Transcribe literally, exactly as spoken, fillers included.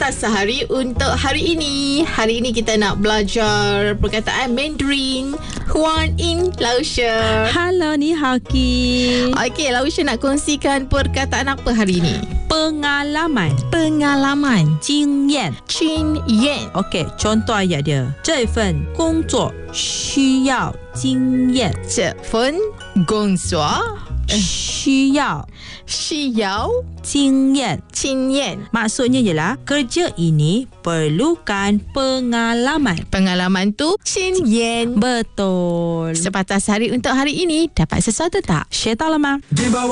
Sepatah Sehari untuk hari ini. Hari ini kita nak belajar perkataan Mandarin. Huan In Lausha. Hello, ni hao Ki. Okey, Lausha nak kongsikan perkataan apa hari ini? Pengalaman. Pengalaman. 经验. Chin Yan. Okey, contoh ayat dia. 这份工作需要经验。 这份工作需要需要经验。 经验。 Maksudnya ialah kerja ini perlukan pengalaman. Pengalaman tu Chin Yan. Betul. Sepatah Sehari untuk hari ini. Dapat sesuatu tak? 学到了吗？